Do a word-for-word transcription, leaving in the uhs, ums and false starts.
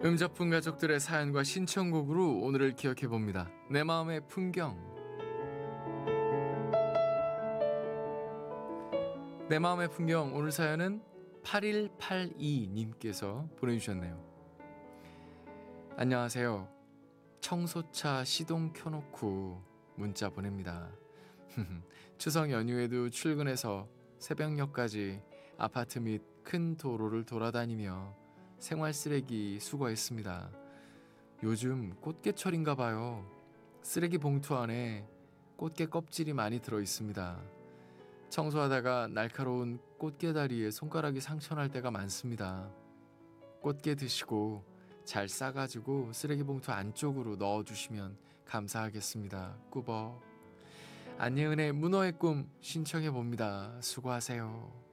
음접분 가족들의 사연과 신청곡으로 오늘을 기억해 봅니다. 내 마음의 풍경. 내 마음의 풍경 오늘 사연은 팔일팔이 님께서 보내주셨네요. 안녕하세요. 청소차 시동 켜놓고 문자 보냅니다. 추석 연휴에도 출근해서 새벽녘까지 아파트 및 큰 도로를 돌아다니며 생활 쓰레기 수거했습니다. 요즘 꽃게철인가 봐요. 쓰레기 봉투 안에 꽃게 껍질이 많이 들어 있습니다. 청소하다가 날카로운 꽃게 다리에 손가락이 상처날 때가 많습니다. 꽃게 드시고 잘 싸가지고 쓰레기 봉투 안쪽으로 넣어주시면 감사하겠습니다. 꾸벅. 안예은의 문어의 꿈 신청해 봅니다. 수고하세요.